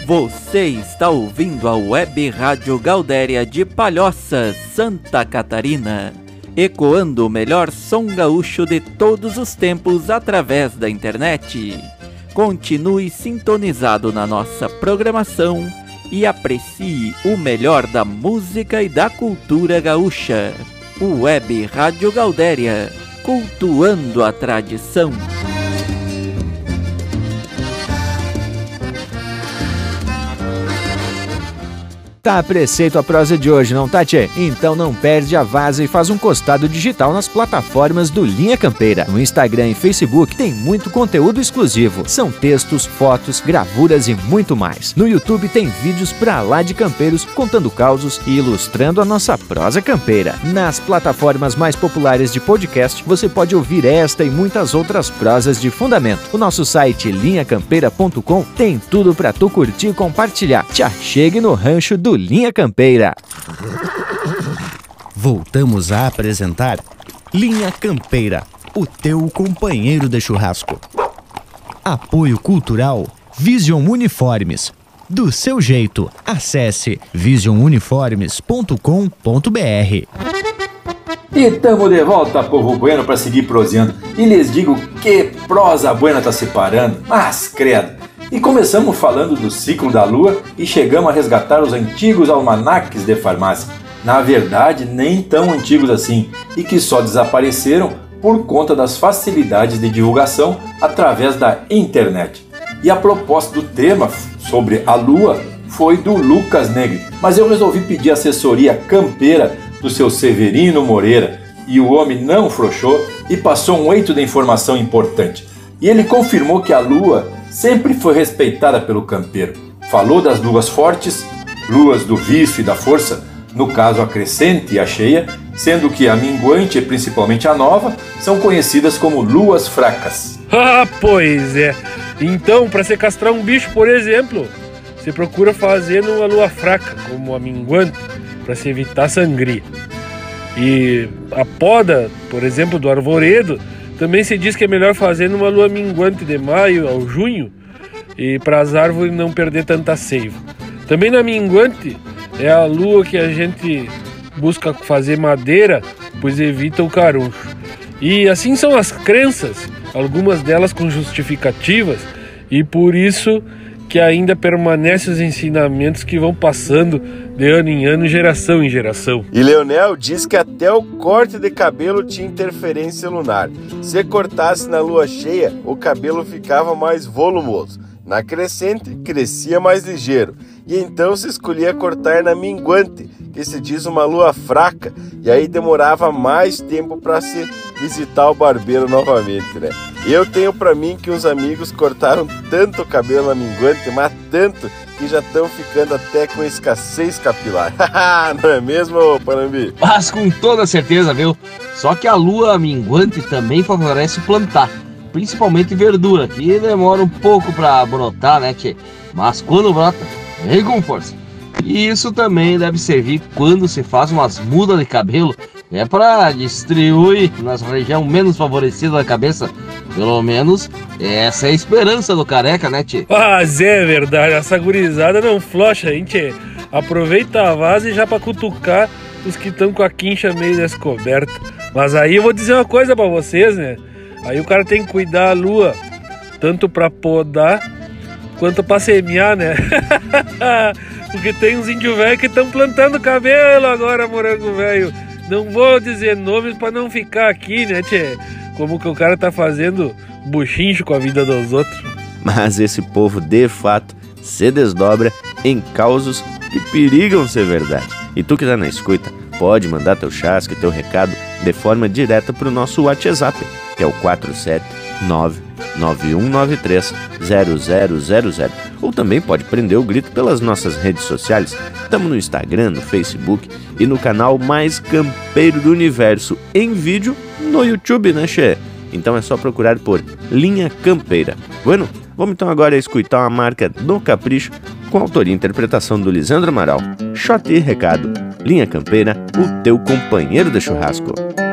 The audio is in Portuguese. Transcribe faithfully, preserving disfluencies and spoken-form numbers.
Você está ouvindo a Web Rádio Gaudéria de Palhoça, Santa Catarina, ecoando o melhor som gaúcho de todos os tempos através da internet. Continue sintonizado na nossa programação e aprecie o melhor da música e da cultura gaúcha. Web Rádio Gaudéria, cultuando a tradição. Tá a preceito a prosa de hoje, não tá, tchê? Então não perde a vaza e faz um costado digital nas plataformas do Linha Campeira. No Instagram e Facebook tem muito conteúdo exclusivo. São textos, fotos, gravuras e muito mais. No YouTube tem vídeos pra lá de campeiros contando causos e ilustrando a nossa prosa campeira. Nas plataformas mais populares de podcast, você pode ouvir esta e muitas outras prosas de fundamento. O nosso site linha campeira ponto com tem tudo pra tu curtir e compartilhar. Te achegue no rancho do Linha Campeira. Voltamos a apresentar Linha Campeira, o teu companheiro de churrasco. Apoio cultural Vision Uniformes. Do seu jeito, acesse vision uniformes ponto com ponto b r. E tamo de volta, povo bueno, para seguir proseando. E lhes digo que prosa buena tá se parando, mas credo. E começamos falando do ciclo da lua e chegamos a resgatar os antigos almanaques de farmácia. Na verdade, nem tão antigos assim, e que só desapareceram por conta das facilidades de divulgação através da internet. E a proposta do tema sobre a lua foi do Lucas Negri, mas eu resolvi pedir assessoria campeira do seu Severino Moreira, e o homem não frouxou e passou um eito de informação importante. E ele confirmou que a lua sempre foi respeitada pelo campeiro. Falou das luas fortes, luas do vício e da força, no caso a crescente e a cheia, sendo que a minguante e principalmente a nova são conhecidas como luas fracas. Ah, pois é. Então, para se castrar um bicho, por exemplo, se procura fazer numa lua fraca, como a minguante, para se evitar sangria. E a poda, por exemplo, do arvoredo, também se diz que é melhor fazer numa lua minguante de maio ao junho, e para as árvores não perder tanta seiva. Também na minguante é a lua que a gente busca fazer madeira, pois evita o caruncho. E assim são as crenças, algumas delas com justificativas, e por isso que ainda permanecem os ensinamentos que vão passando de ano em ano, geração em geração. E Leonel diz que até o corte de cabelo tinha interferência lunar. Se cortasse na lua cheia, o cabelo ficava mais volumoso. Na crescente, crescia mais ligeiro. E então se escolhia cortar na minguante, que se diz uma lua fraca, e aí demorava mais tempo para se visitar o barbeiro novamente, né? Eu tenho pra mim que uns amigos cortaram tanto o cabelo na minguante, mas tanto, que já estão ficando até com escassez capilar. Não é mesmo, Panambi? Mas com toda certeza, viu? Só que a lua minguante também favorece plantar, principalmente verdura, que demora um pouco pra brotar, né, tchê? Mas quando brota, vem com força. E isso também deve servir quando se faz umas mudas de cabelo, é para distribuir nas regiões menos favorecidas da cabeça. Pelo menos essa é a esperança do careca, né, tchê? Mas é verdade, essa gurizada não flocha, hein, tchê? Aproveita a vaza e já pra cutucar os que estão com a quincha meio descoberta. Mas aí eu vou dizer uma coisa pra vocês, né? Aí o cara tem que cuidar a lua, tanto pra podar quanto pra semear, né? Porque tem uns índios velhos que estão plantando cabelo agora, morango velho. Não vou dizer nomes pra não ficar aqui, né, tchê? Como que o cara tá fazendo buchincho com a vida dos outros. Mas esse povo, de fato, se desdobra em causos que perigam ser verdade. E tu que tá na escuta, pode mandar teu chasque, teu recado de forma direta pro nosso WhatsApp, que é o quatro sete nove nove um nove três zero zero zero zero. Ou também pode prender o grito pelas nossas redes sociais. Estamos no Instagram, no Facebook e no canal mais campeiro do universo em vídeo no YouTube, né, che? Então é só procurar por Linha Campeira. Bueno, vamos então agora escutar uma marca do Capricho com autoria e interpretação do Lisandro Amaral. Shot e recado. Linha Campeira, o teu companheiro de churrasco.